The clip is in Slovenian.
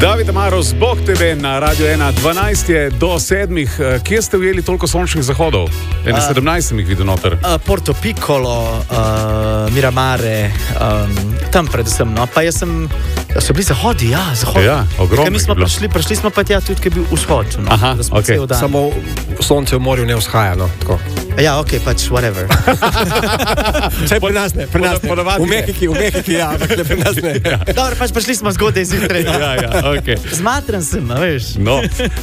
David Amaros, Bog tebe na Radio 1, 12 je do 7. Kje ste ujeli toliko sončnih zahodov? 17 sem jih videl noter. Porto Piccolo, Miramare, tam predvsem. No. Pa so bili zahodi, zahodi. Ja, ogromno. Mi smo prišli smo pa tja tudi, ker je bil vzhod. No. Aha, okay. Samo sonce v morju ne vzhaja, no, tako. Ja, ok, pač whatever. Vse pri nas ne. V Mehiki, ampak ne pri nas ne. Dobro, pač prišli smo zgodaj zjutraj. Ja, ok. Zmatran sem, veš. No.